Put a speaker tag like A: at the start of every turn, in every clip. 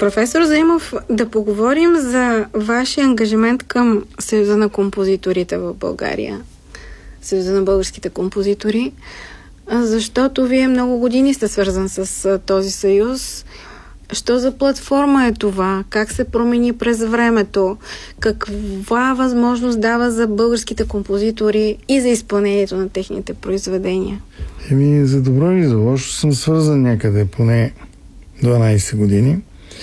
A: Професор Заимов, да поговорим за вашия ангажимент към Съюза на композиторите в България, Съюза на българските композитори, защото вие много години сте свързан с този съюз. Що за платформа е това? Как се промени през времето? Каква възможност дава за българските композитори и за изпълнението на техните произведения?
B: За добро или за лошо съм свързан някъде поне 12 години.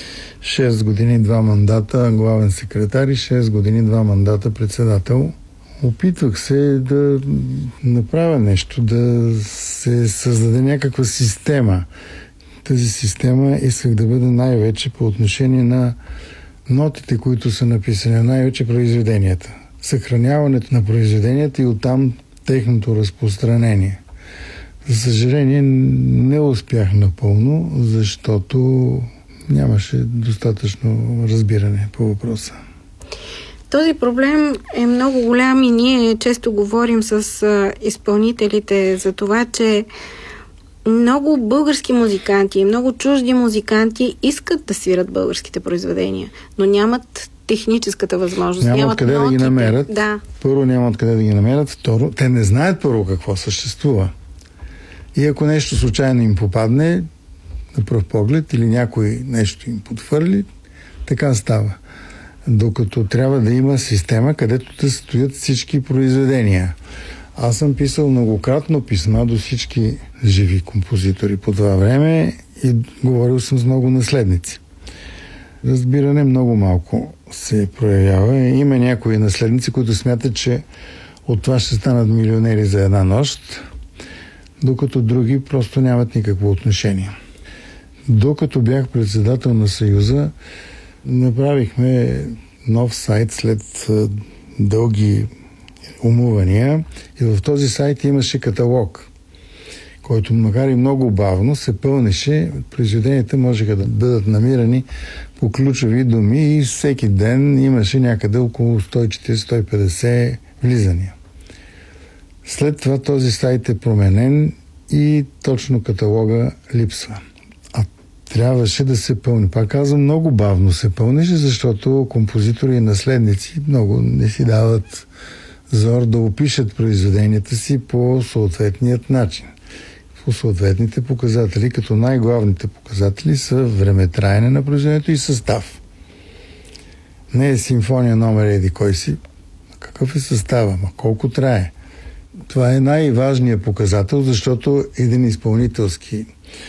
B: 6 години, 2 мандата главен секретар и 6 години, 2 мандата председател. Опитвах се да направя нещо, да се създаде някаква система. Тази система исках да бъде най-вече по отношение на нотите, които са написани, най-вече произведенията. Съхраняването на произведенията и оттам техното разпространение. За съжаление, не успях напълно, защото нямаше достатъчно разбиране по въпроса.
A: Този проблем е много голям и ние често говорим с изпълнителите за това, че много български музиканти и много чужди музиканти искат да свират българските произведения, но нямат техническата възможност.
B: Нямат къде да ги намерят.
A: Да.
B: Първо, нямат къде да ги намерят. Второ, те не знаят първо какво съществува. И ако нещо случайно им попадне на пръв поглед или някой нещо им подхвърли, така става. Докато трябва да има система, където да стоят всички произведения. Аз съм писал многократно писма до всички живи композитори по това време и говорил съм с много наследници. Разбиране много малко се проявява. Има някои наследници, които смятат, че от това ще станат милионери за една нощ, докато други просто нямат никакво отношение. Докато бях председател на Съюза, направихме нов сайт след дълги умувания и в този сайт имаше каталог, който макар и много бавно се пълнеше. Произведенията можеха да бъдат намирани по ключови думи и всеки ден имаше някъде около 140-150 влизания. След това този сайт е променен и точно каталога липсва. А трябваше да се пълни. Пак казвам, много бавно се пълнеше, защото композитори и наследници много не си дават зор да опишат произведенията си по съответният начин. По съответните показатели, като най-главните показатели са времетраене на произведението и състав. Не е симфония номер еди кой си. Какъв е състава? Колко трае? Това е най-важният показател, защото един изпълнителски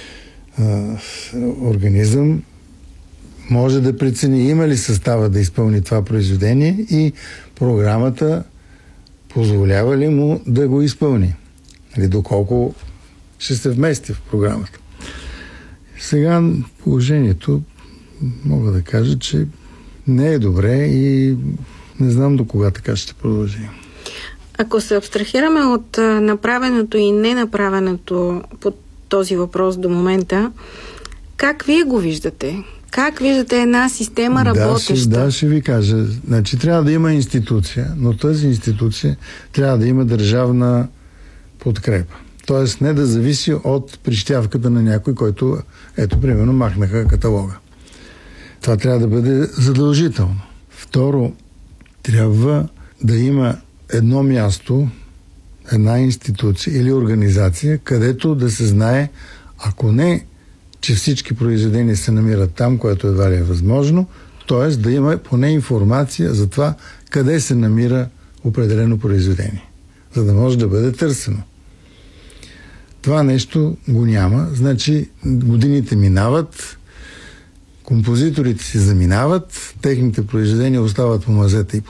B: организъм може да прецени има ли състава да изпълни това произведение и програмата позволява ли му да го изпълни. Или доколко ще се вмести в програмата. Сега положението мога да кажа, че не е добре и не знам до кога така ще продължи.
A: Ако се абстрахираме от направеното и ненаправеното по този въпрос до момента, как вие го виждате? Как виждате една система работеща?
B: Да, ще ви кажа. Значи трябва да има институция, но тази институция трябва да има държавна подкрепа. Тоест не да зависи от прищявката на някой, който, ето, примерно, махнаха каталога. Това трябва да бъде задължително. Второ, трябва да има едно място, една институция или организация, където да се знае, ако не, че всички произведения се намират там, което едва ли е възможно, т.е. да има поне информация за това, къде се намира определено произведение, за да може да бъде търсено. Това нещо го няма, значи годините минават, композиторите си заминават, техните произведения остават по мазета и по